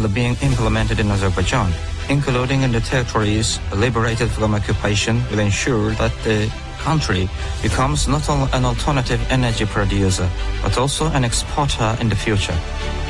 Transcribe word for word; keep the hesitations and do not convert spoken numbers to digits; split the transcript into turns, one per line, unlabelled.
currently being implemented in Azerbaijan, including in the territories liberated from occupation, will ensure that the country becomes not only an alternative energy producer, but also an exporter in the future.